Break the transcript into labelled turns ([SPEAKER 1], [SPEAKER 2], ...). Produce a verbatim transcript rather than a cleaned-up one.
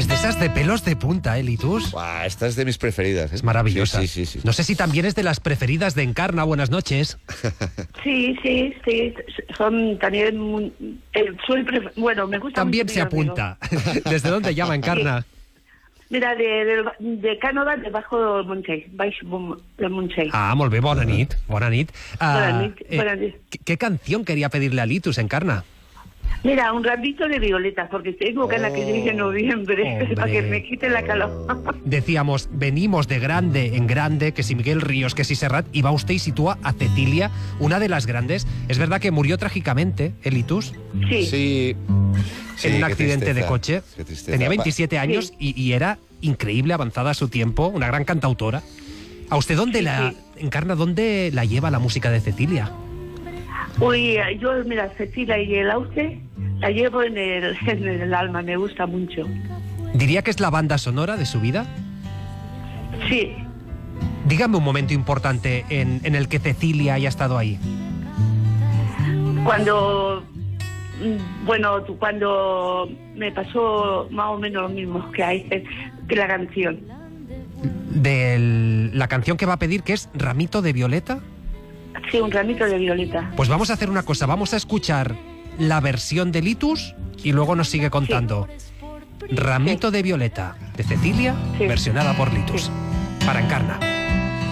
[SPEAKER 1] Es de esas de pelos de punta, ¿eh, Litus?
[SPEAKER 2] Buah, esta es de mis preferidas, ¿eh?
[SPEAKER 1] Es maravillosa.
[SPEAKER 2] Sí, sí, sí, sí.
[SPEAKER 1] No sé si también es de las preferidas de Encarna. Buenas noches.
[SPEAKER 3] Sí, sí, sí. Son también... muy- eh, soy pref- bueno, me gusta
[SPEAKER 1] También
[SPEAKER 3] mucho
[SPEAKER 1] se
[SPEAKER 3] mi amigo.
[SPEAKER 1] apunta. ¿Desde dónde llama Encarna?
[SPEAKER 3] Mira, de, de, de Cànova, debajo del Montseny, baix del Montseny.
[SPEAKER 1] Ah, molt bé, bona nit. Bona nit. Ah,
[SPEAKER 3] Bona nit, bona nit.
[SPEAKER 1] ¿qué, qué canción quería pedirle a Litus, Encarna?
[SPEAKER 3] Mira, un ramito de violetas, porque tengo ganas que llegue en noviembre,
[SPEAKER 1] Hombre.
[SPEAKER 3] para que me quite la calor.
[SPEAKER 1] Decíamos, venimos de grande en grande, que si Miguel Ríos, que si Serrat, y va usted y sitúa a Cecilia, una de las grandes. Es verdad que murió trágicamente, ¿eh, Litus?
[SPEAKER 3] Sí.
[SPEAKER 2] Sí. Sí,
[SPEAKER 1] En un
[SPEAKER 2] qué
[SPEAKER 1] accidente
[SPEAKER 2] tristeza,
[SPEAKER 1] de coche.
[SPEAKER 2] qué tristeza.
[SPEAKER 1] Tenía veintisiete años
[SPEAKER 3] Sí.
[SPEAKER 1] y, y era increíble, avanzada a su tiempo, una gran cantautora. ¿A usted dónde
[SPEAKER 3] Sí,
[SPEAKER 1] la,
[SPEAKER 3] sí.
[SPEAKER 1] Encarna, dónde la lleva la música de Cecilia?
[SPEAKER 3] Uy, yo, mira, Cecilia y el Auce la llevo en el, en el alma, me gusta mucho.
[SPEAKER 1] ¿Diría que es la banda sonora de su vida?
[SPEAKER 3] Sí.
[SPEAKER 1] Dígame un momento importante en, en el que Cecilia haya estado ahí.
[SPEAKER 3] Cuando, mm, bueno, tú- cuando me pasó más o menos lo mismo que hay que la canción.
[SPEAKER 1] De la canción que va a pedir, que es Ramito de Violeta.
[SPEAKER 3] Sí, un ramito de violeta.
[SPEAKER 1] Pues vamos a hacer una cosa, vamos a escuchar la versión de Litus y luego nos sigue contando. Ramito de Violeta, de Cecilia,
[SPEAKER 3] Sí.
[SPEAKER 1] versionada por Litus. Para Encarna.